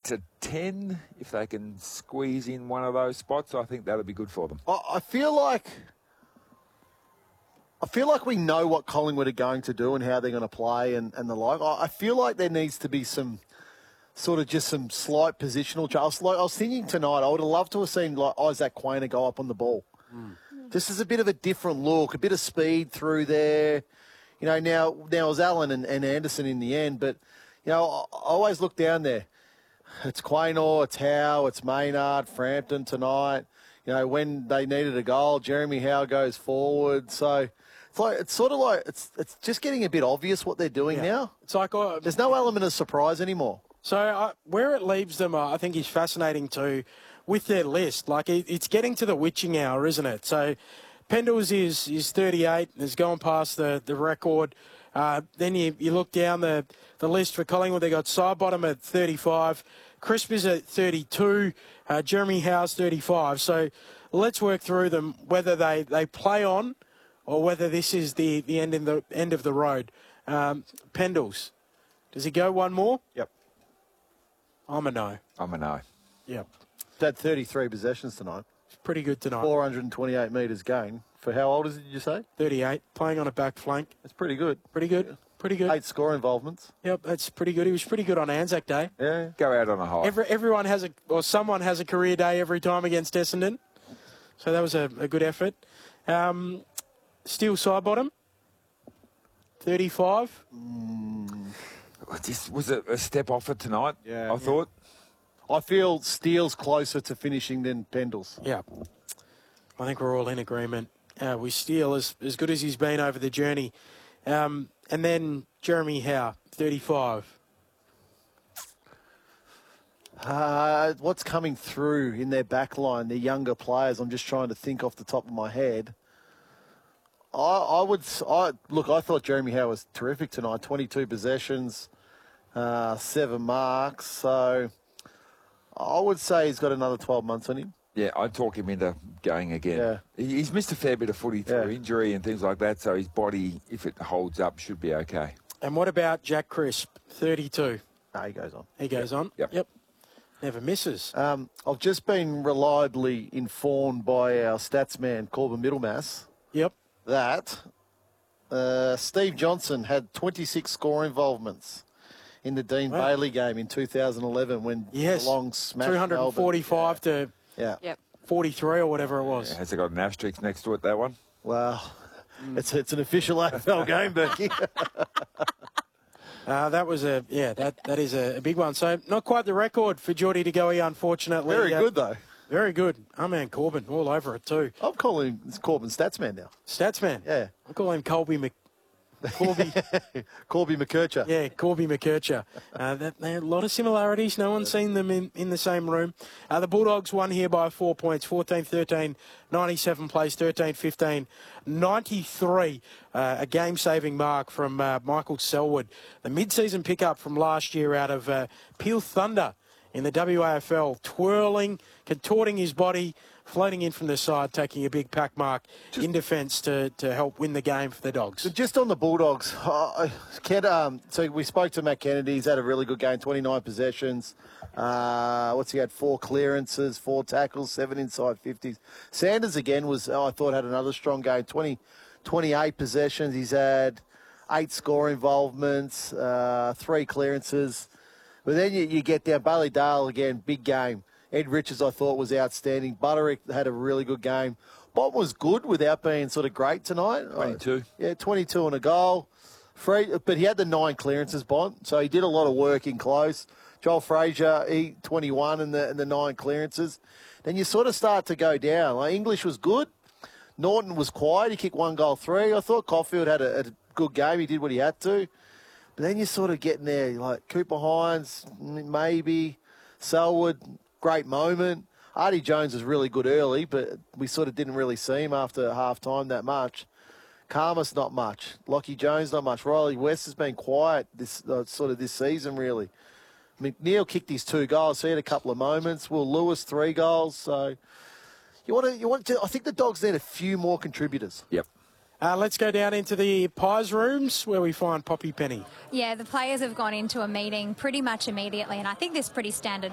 to 10, if they can squeeze in one of those spots, I think that'll be good for them. I feel like we know what Collingwood are going to do and how they're going to play and the like. I feel like there needs to be some sort of just some slight positional change. I was thinking tonight, I would have loved to have seen like Isaac Quainer go up on the ball. Just as a bit of a different look, a bit of speed through there. You know, now it was Allen and Anderson in the end, but, you know, I always look down there. It's Quaynor, it's Howe, it's Maynard, Frampton tonight. You know, when they needed a goal, Jeremy Howe goes forward. So it's sort of like it's just getting a bit obvious what they're doing now. It's like there's no element of surprise anymore. So where it leaves them, I think, is fascinating too with their list. Like it's getting to the witching hour, isn't it? So Pendles is 38, has gone past the record. Then you look down the list for Collingwood. They got Sidebottom at 35, Crisp is at 32, Jeremy Howe's 35. So let's work through them, whether they play on or whether this is the end of the road. Pendles, does he go one more? Yep. I'm a no. I'm a no. Yep. Had 33 possessions tonight. Pretty good tonight. 428 metres gain. For how old is it, did you say? 38, playing on a back flank. That's pretty good. Pretty good. Pretty good. 8 score involvements. Yep, that's pretty good. He was pretty good on Anzac Day. Yeah. Go out on a high. Everyone has someone has a career day every time against Essendon. So that was a good effort. Steel Sidebottom, 35. This was a step off it tonight, I thought. I feel Steele's closer to finishing than Pendles. Yeah. I think we're all in agreement. We Steele as good as he's been over the journey. And then Jeremy Howe, 35. What's coming through in their back line, their younger players, I'm just trying to think off the top of my head. I thought Jeremy Howe was terrific tonight. 22 possessions, 7 marks. So I would say he's got another 12 months on him. Yeah, I'd talk him into going again. Yeah. He's missed a fair bit of footy through injury and things like that, so his body, if it holds up, should be okay. And what about Jack Crisp, 32? No, he goes on. He goes on? Yep. Never misses. I've just been reliably informed by our stats man, Corbin Middlemass, Yep. that Steve Johnson had 26 score involvements in the Dean Bailey game in 2011 when Geelong smashed 245 Melbourne. to 43 or whatever it was. Has it got an asterisk next to it, that one? Well, it's an official AFL game, Berkey. That was that is a big one. So not quite the record for Geordie De Goey, unfortunately. Very good, though. Very good. Our man Corbin, all over it too. I'm calling him Corbin Statsman now. Statsman? Yeah. I call him Corby McKercher. Yeah, Corby McKercher. They had a lot of similarities. No one's seen them in the same room. The Bulldogs won here by 4 points, 14-13, 97 plays, 13-15, 93. A game-saving mark from Michael Selwood. The mid-season pickup from last year out of Peel Thunder in the WAFL, twirling, contorting his body, floating in from the side, taking a big pack mark in defence to help win the game for the Dogs. Just on the Bulldogs, so we spoke to Matt Kennedy. He's had a really good game, 29 possessions. What's he had? 4 clearances, 4 tackles, 7 inside 50s. Sanders, again, I thought had another strong game, 28 possessions. He's had 8 score involvements, 3 clearances. But then you get down, Bailey Dale, again, big game. Ed Richards, I thought, was outstanding. Butterick had a really good game. Bott was good without being sort of great tonight. 22. Yeah, 22 and a goal. But he had the 9 clearances, Bont, so he did a lot of work in close. Joel Frazier, 21 and the 9 clearances. Then you sort of start to go down. Like English was good. Norton was quiet. He kicked 1 goal, 3. I thought Caulfield had a good game. He did what he had to. But then you're sort of getting there, like Cooper Hines, maybe. Selwood, great moment. Artie Jones was really good early, but we sort of didn't really see him after half-time that much. Karmas, not much. Lockie Jones, not much. Riley West has been quiet this season, really. McNeil kicked his 2 goals, so he had a couple of moments. Will Lewis, 3 goals. So you want to. I think the Dogs need a few more contributors. Yep. Let's go down into the Pies rooms where we find Poppy Penny. Yeah, the players have gone into a meeting pretty much immediately, and I think this is pretty standard